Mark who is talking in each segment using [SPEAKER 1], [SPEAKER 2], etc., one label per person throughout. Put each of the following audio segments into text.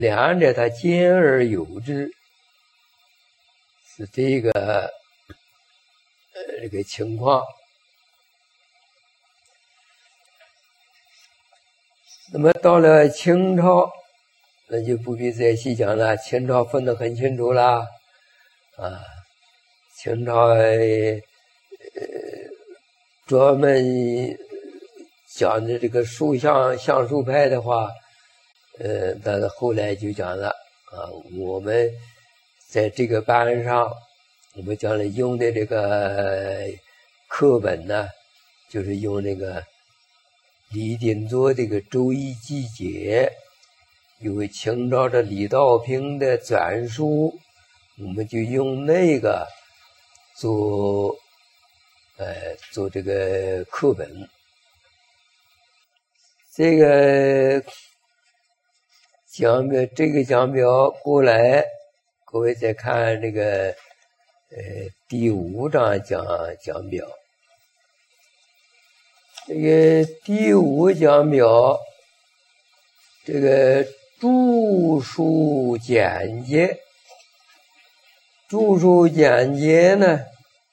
[SPEAKER 1] 两者它兼而有之，是这个这个情况。那么到了清朝，那就不必再细讲了，清朝分得很清楚了啊。清朝专门讲的这个数相数派的话，但是后来就讲了啊，我们在这个班上，我们将来用的这个课本呢，就是用那个李鼎作这个《周易记解》，有清朝的李道平的篆书，我们就用那个做这个课本。这个讲表过来，各位再看这个第5章讲表。这个第5讲表，这个注述简洁。注述简洁呢，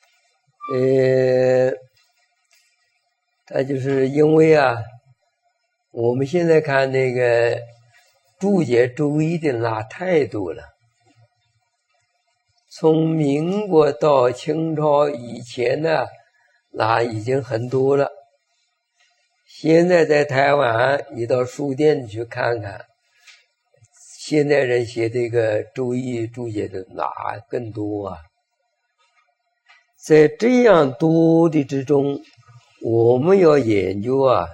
[SPEAKER 1] 它就是因为啊，我们现在看那个注解周易的那太多了。从民国到清朝以前呢，那已经很多了。现在在台湾，你到书店去看看，现代人写这个周易注解的那更多啊。在这样多的之中，我们要研究啊，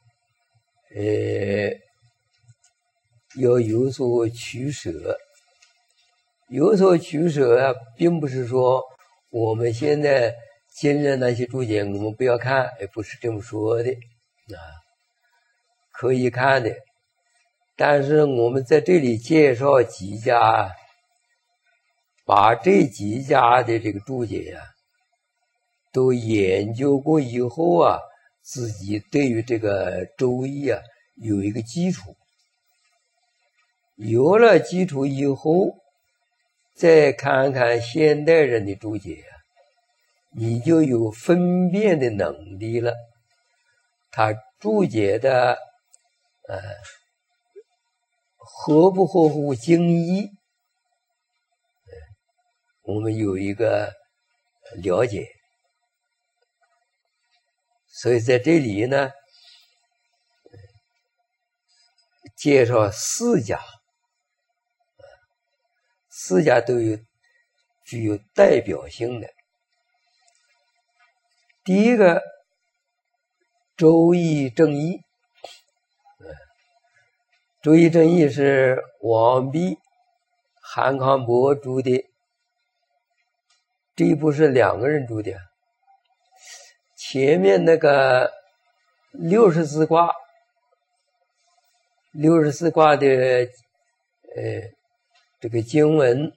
[SPEAKER 1] 要有所取舍。有所取舍啊，并不是说我们现在今日那些注解我们不要看，不是这么说的啊，可以看的。但是我们在这里介绍几家，把这几家的这个注解啊，都研究过以后啊，自己对于这个周易啊有一个基础。有了基础以后，再看看现代人的注解啊，你就有分辨的能力了。他注解的合不合乎经义，我们有一个了解。所以在这里呢，介绍4家，4家都具有代表性的。第一个，周易正义。周易正义是王弼、韩康伯著的，这一部是2个人著的。前面那个64卦的这个经文，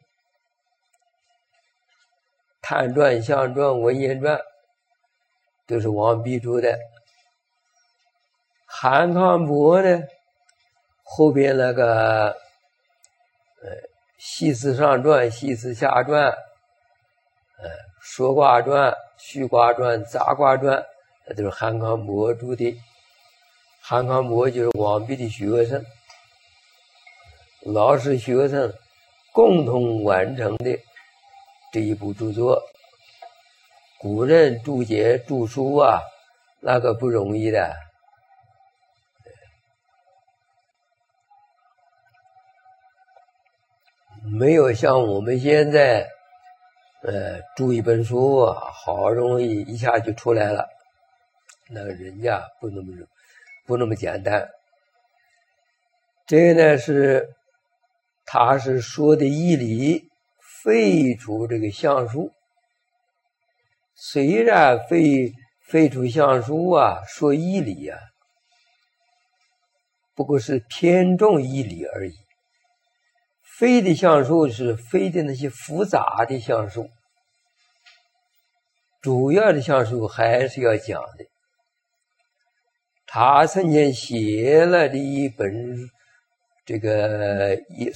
[SPEAKER 1] 探传、象传、文言传，都是王弼著的。韩康伯呢，后边那个系辞上传、系辞下传、说卦传、序卦传、杂卦传，那都是韩康伯著的。韩康伯就是王弼的学生，老师学生共同完成的这一部著作。古人注解著书啊，那个不容易的。没有像我们现在注一本书啊，好容易一下就出来了。那个人家不那么简单。这呢他是说的义理，废除这个象数。虽然废除象数啊，说义理啊，不过是偏重义理而已。废的象数是废的那些复杂的象数，主要的象数还是要讲的。他曾经写了的一本这个